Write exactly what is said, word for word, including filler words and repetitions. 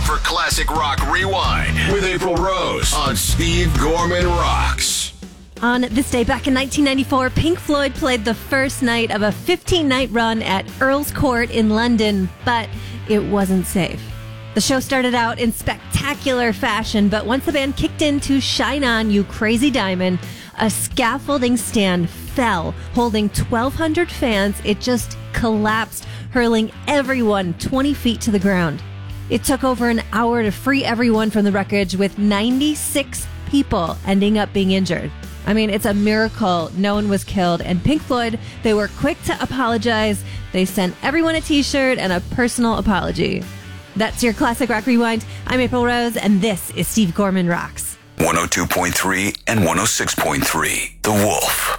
for Classic Rock Rewind with April Rose on Steve Gorman Rocks. On this day back in nineteen ninety-four, Pink Floyd played the first night of a fifteen-night run at Earl's Court in London, but it wasn't safe. The show started out in spectacular fashion, but once the band kicked into Shine On, You Crazy Diamond, a scaffolding stand fell, holding twelve hundred fans. It just collapsed, hurling everyone twenty feet to the ground. It took over an hour to free everyone from the wreckage, with ninety-six people ending up being injured. I mean, it's a miracle no one was killed. And Pink Floyd, they were quick to apologize. They sent everyone a t-shirt and a personal apology. That's your Classic Rock Rewind. I'm April Rose, and this is Steve Gorman Rocks. one oh two point three and one oh six point three, The Wolf.